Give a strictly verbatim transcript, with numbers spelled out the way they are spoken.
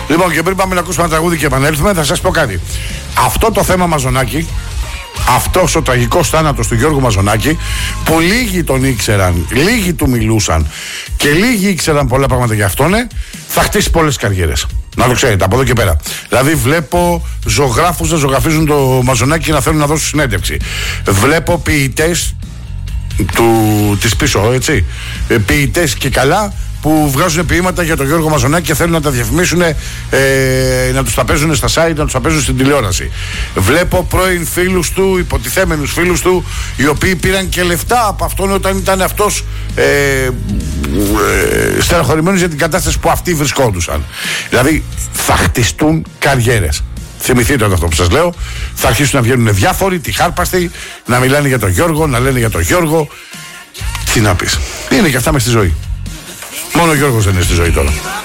Λοιπόν, και πριν πάμε να ακούσουμε ένα τραγούδι και επανέλθουμε, θα σας πω κάτι. Αυτό το θέμα Μαζονάκη, αυτός ο τραγικός θάνατος του Γιώργου Μαζονάκη, που λίγοι τον ήξεραν, λίγοι του μιλούσαν και λίγοι ήξεραν πολλά πράγματα για αυτόν, θα χτίσει πολλές καριέρες. Να το ξέρετε, από εδώ και πέρα. Δηλαδή, βλέπω ζωγράφους να ζωγραφίζουν το Μαζονάκη και να θέλουν να δώσουν συνέντευξη. Βλέπω ποιητές του, της πίσω, έτσι. Ποιητές και καλά που βγάζουν ποίηματα για τον Γιώργο Μαζονάκη και θέλουν να τα διαφημίσουν, ε, να τους τα παίζουν στα site, να τους τα παίζουν στην τηλεόραση. Βλέπω πρώην φίλους του, υποτιθέμενους φίλους του, οι οποίοι πήραν και λεφτά από αυτόν όταν ήταν αυτός ε, ε, στεναχωρημένος για την κατάσταση που αυτοί βρισκόντουσαν. Δηλαδή θα χτιστούν καριέρες. Θυμηθείτε αυτό που σας λέω. Θα αρχίσουν να βγαίνουν διάφοροι, τυχάρπαστοι, να μιλάνε για τον Γιώργο, να λένε για τον Γιώργο. Τι να πεις. Είναι και αυτά μες στη ζωή. Μόνο ο Γιώργος δεν είναι στη ζωή τώρα.